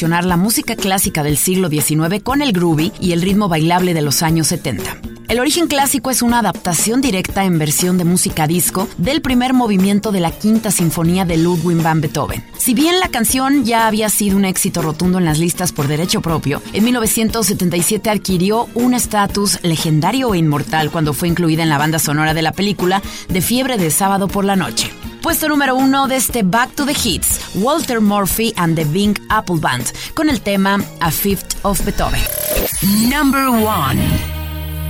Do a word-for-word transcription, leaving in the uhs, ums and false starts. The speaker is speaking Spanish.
fusionar la música clásica del siglo diecinueve con el groovy y el ritmo bailable de los años setenta. El origen clásico es una adaptación directa en versión de música disco del primer movimiento de la Quinta Sinfonía de Ludwig van Beethoven. Si bien la canción ya había sido un éxito rotundo en las listas por derecho propio, en mil novecientos setenta y siete adquirió un estatus legendario e inmortal cuando fue incluida en la banda sonora de la película de Fiebre de Sábado por la Noche. Puesto número uno de este Back to the Hits, Walter Murphy and the Big Apple Band, con el tema A Fifth of Beethoven. Number one.